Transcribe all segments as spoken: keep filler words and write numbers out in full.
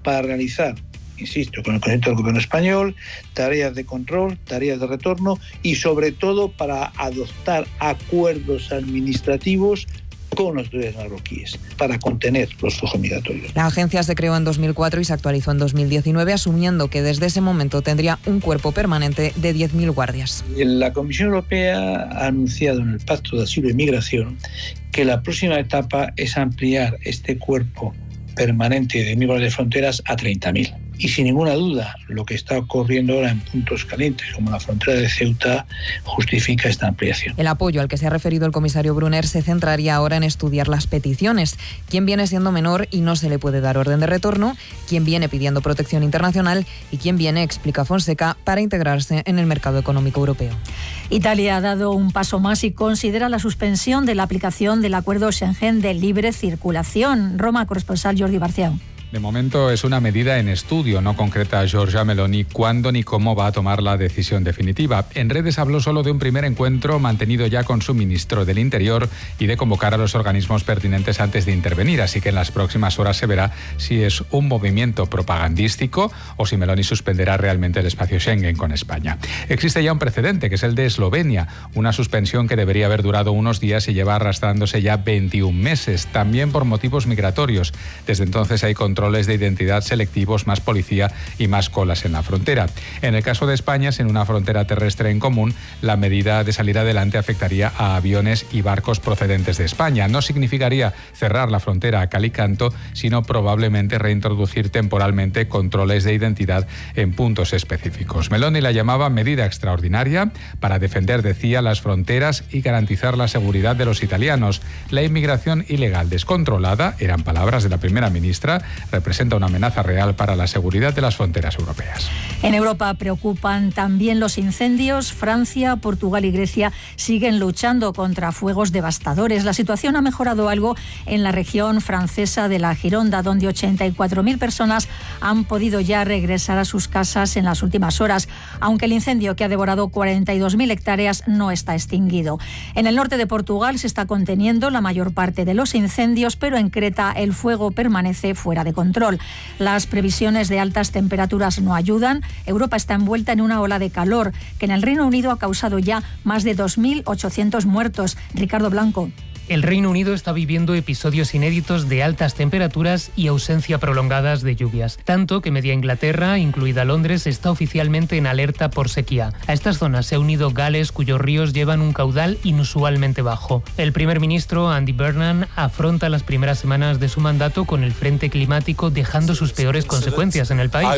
para realizar, insisto, con el conocimiento del gobierno español, tareas de control, tareas de retorno y sobre todo para adoptar acuerdos administrativos con los autoridades marroquíes para contener los flujos migratorios. La agencia se creó en dos mil cuatro y se actualizó en dos mil diecinueve, asumiendo que desde ese momento tendría un cuerpo permanente de diez mil guardias. La Comisión Europea ha anunciado en el Pacto de Asilo y Migración que la próxima etapa es ampliar este cuerpo permanente de diez mil guardias de fronteras a treinta mil. Y sin ninguna duda, lo que está ocurriendo ahora en puntos calientes, como la frontera de Ceuta, justifica esta ampliación. El apoyo al que se ha referido el comisario Brunner se centraría ahora en estudiar las peticiones. Quién viene siendo menor y no se le puede dar orden de retorno, quién viene pidiendo protección internacional y quién viene, explica Fonseca, para integrarse en el mercado económico europeo. Italia ha dado un paso más y considera la suspensión de la aplicación del acuerdo Schengen de libre circulación. Roma, corresponsal Jordi Barciao. De momento es una medida en estudio, no concreta Giorgia Meloni cuándo ni cómo va a tomar la decisión definitiva. En redes habló solo de un primer encuentro mantenido ya con su ministro del Interior y de convocar a los organismos pertinentes antes de intervenir, así que en las próximas horas se verá si es un movimiento propagandístico o si Meloni suspenderá realmente el espacio Schengen con España. Existe ya un precedente, que es el de Eslovenia, una suspensión que debería haber durado unos días y lleva arrastrándose ya veintiún meses, también por motivos migratorios. Desde entonces hay control de identidad selectivos, más policía y más colas en la frontera. En el caso de España, sin una frontera terrestre en común, la medida de salir adelante afectaría a aviones y barcos procedentes de España. No significaría cerrar la frontera a cal y canto, sino probablemente reintroducir temporalmente controles de identidad en puntos específicos. Meloni la llamaba medida extraordinaria para defender, decía, las fronteras y garantizar la seguridad de los italianos. La inmigración ilegal descontrolada, eran palabras de la primera ministra, representa una amenaza real para la seguridad de las fronteras europeas. En Europa preocupan también los incendios. Francia, Portugal y Grecia siguen luchando contra fuegos devastadores. La situación ha mejorado algo en la región francesa de la Gironda, donde ochenta y cuatro mil personas han podido ya regresar a sus casas en las últimas horas, aunque el incendio que ha devorado cuarenta y dos mil hectáreas no está extinguido. En el norte de Portugal se está conteniendo la mayor parte de los incendios, pero en Creta el fuego permanece fuera de control. Las previsiones de altas temperaturas no ayudan. Europa está envuelta en una ola de calor que en el Reino Unido ha causado ya más de dos mil ochocientos muertos. Ricardo Blanco. El Reino Unido está viviendo episodios inéditos de altas temperaturas y ausencia prolongadas de lluvias, tanto que media Inglaterra, incluida Londres, está oficialmente en alerta por sequía. A estas zonas se ha unido Gales, cuyos ríos llevan un caudal inusualmente bajo. El primer ministro, Andy Burnham, afronta las primeras semanas de su mandato con el frente climático, dejando sus peores consecuencias en el país.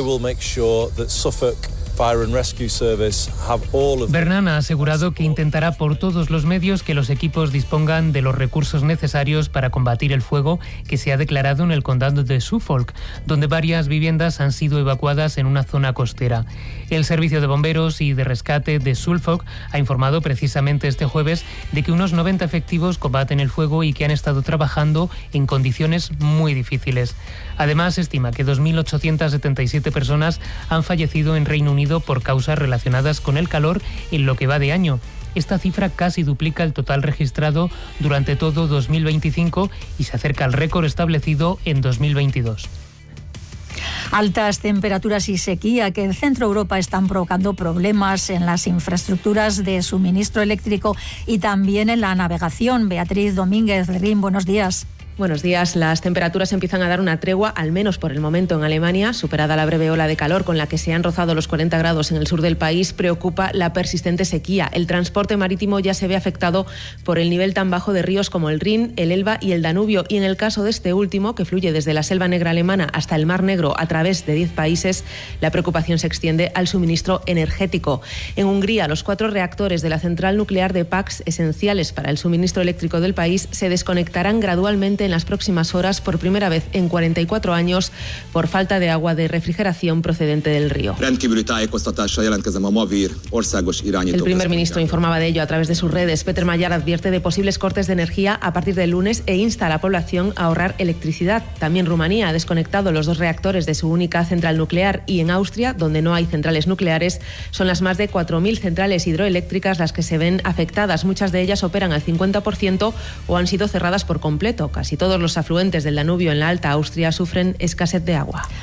Burnham ha asegurado que intentará por todos los medios que los equipos dispongan de los recursos necesarios para combatir el fuego que se ha declarado en el condado de Suffolk, donde varias viviendas han sido evacuadas en una zona costera. El servicio de bomberos y de rescate de Suffolk ha informado precisamente este jueves de que unos noventa efectivos combaten el fuego y que han estado trabajando en condiciones muy difíciles. Además, se estima que dos mil ochocientas setenta y siete personas han fallecido en Reino Unido por causas relacionadas con el calor en lo que va de año. Esta cifra casi duplica el total registrado durante todo dos mil veinticinco y se acerca al récord establecido en dos mil veintidós. Altas temperaturas y sequía que en Centro Europa están provocando problemas en las infraestructuras de suministro eléctrico y también en la navegación. Beatriz Domínguez Lerín, buenos días. Buenos días. Las temperaturas empiezan a dar una tregua, al menos por el momento en Alemania. Superada la breve ola de calor con la que se han rozado los cuarenta grados en el sur del país, preocupa la persistente sequía. El transporte marítimo ya se ve afectado por el nivel tan bajo de ríos como el Rin, el Elba y el Danubio. Y en el caso de este último, que fluye desde la Selva Negra alemana hasta el Mar Negro a través de diez países, la preocupación se extiende al suministro energético. En Hungría, los cuatro reactores de la central nuclear de Paks, esenciales para el suministro eléctrico del país, se desconectarán gradualmente en las próximas horas por primera vez en cuarenta y cuatro años por falta de agua de refrigeración procedente del río. El primer ministro informaba de ello a través de sus redes. Peter Mayer advierte de posibles cortes de energía a partir del lunes e insta a la población a ahorrar electricidad. También Rumanía ha desconectado los dos reactores de su única central nuclear y en Austria, donde no hay centrales nucleares, son las más de cuatro mil centrales hidroeléctricas las que se ven afectadas. Muchas de ellas operan al cincuenta por ciento o han sido cerradas por completo. Casi todos los afluentes del Danubio en la Alta Austria sufren escasez de agua.